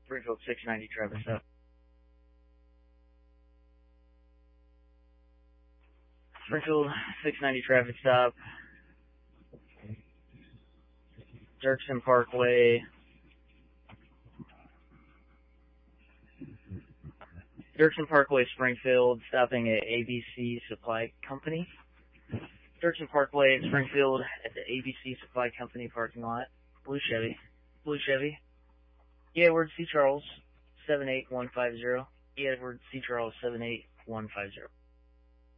Springfield 690 traffic stop. Springfield 690 traffic stop. Dirksen Parkway. Dirksen Parkway, Springfield, stopping at ABC Supply Company. Dirksen Parkway, Springfield, at the ABC Supply Company parking lot. Blue Chevy. Blue Chevy. E. Edward C. Charles, 78150. E. Edward C. Charles, 78150.